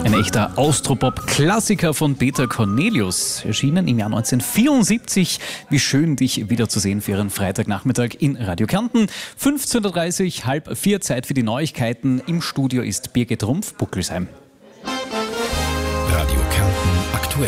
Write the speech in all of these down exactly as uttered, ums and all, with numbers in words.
Ein echter Austropop-Klassiker von Peter Cornelius, erschienen im Jahr neunzehnhundertvierundsiebzig. Wie schön, dich wiederzusehen für Ihren Freitagnachmittag in Radio Kärnten. fünfzehn Uhr dreißig, halb vier, Zeit für die Neuigkeiten. Im Studio ist Birgit Rumpf-Buckelsheim. Radio Kärnten aktuell.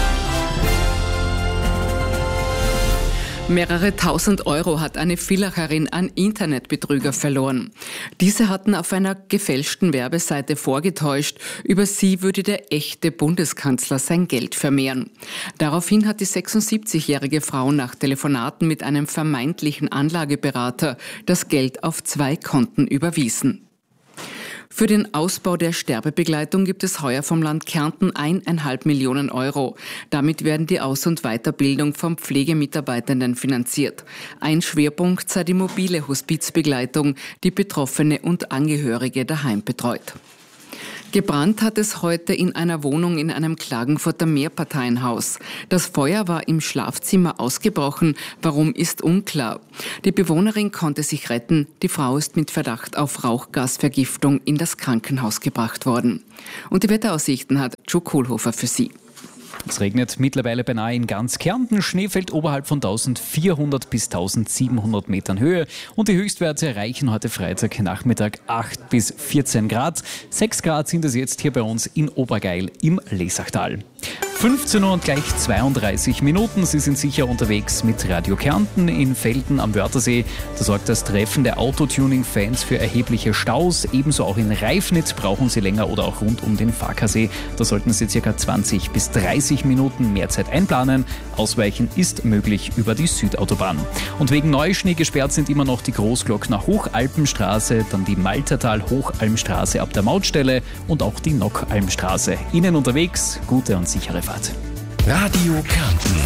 Mehrere tausend Euro hat eine Villacherin an Internetbetrüger verloren. Diese hatten auf einer gefälschten Werbeseite vorgetäuscht, über sie würde der echte Bundeskanzler sein Geld vermehren. Daraufhin hat die sechsundsiebzigjährige Frau nach Telefonaten mit einem vermeintlichen Anlageberater das Geld auf zwei Konten überwiesen. Für den Ausbau der Sterbebegleitung gibt es heuer vom Land Kärnten eineinhalb Millionen Euro. Damit werden die Aus- und Weiterbildung von Pflegemitarbeitenden finanziert. Ein Schwerpunkt sei die mobile Hospizbegleitung, die Betroffene und Angehörige daheim betreut. Gebrannt hat es heute in einer Wohnung in einem Klagenfurter Mehrparteienhaus. Das Feuer war im Schlafzimmer ausgebrochen. Warum ist unklar. Die Bewohnerin konnte sich retten. Die Frau ist mit Verdacht auf Rauchgasvergiftung in das Krankenhaus gebracht worden. Und die Wetteraussichten hat Joe Kohlhofer für Sie. Es regnet mittlerweile beinahe in ganz Kärnten. Schnee fällt oberhalb von eintausendvierhundert bis eintausendsiebenhundert Metern Höhe. Und die Höchstwerte erreichen heute Freitagnachmittag acht bis vierzehn Grad. sechs Grad sind es jetzt hier bei uns in Obergeil im Lesachtal. fünfzehn Uhr und gleich zweiunddreißig Minuten. Sie sind sicher unterwegs mit Radio Kärnten in Velten am Wörthersee. Da sorgt das Treffen der Autotuning-Fans für erhebliche Staus. Ebenso auch in Reifnitz brauchen Sie länger oder auch rund um den Farkasee. Da sollten Sie ca. zwanzig bis dreißig Minuten mehr Zeit einplanen. Ausweichen ist möglich über die Südautobahn. Und wegen Neuschnee gesperrt sind immer noch die Großglockner Hochalpenstraße, dann die Maltertal-Hochalmstraße ab der Mautstelle und auch die Nockalmstraße. Ihnen unterwegs gute und sichere Fahrt. Radio Kärnten.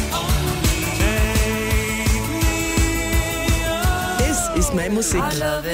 Das ist meine Musik.